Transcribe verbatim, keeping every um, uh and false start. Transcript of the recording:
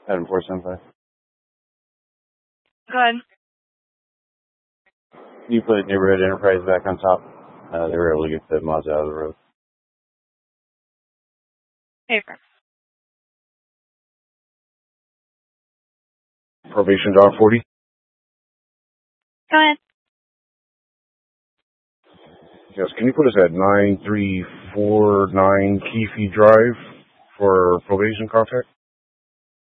Adam four seven five. Go ahead. You put Neighborhood Enterprise back on top. Uh, they were able to get the mods out of the road. Hey, friend. Probation dog forty. Go ahead. Yes, can you put us at nine three four nine Keefe Drive for probation contact?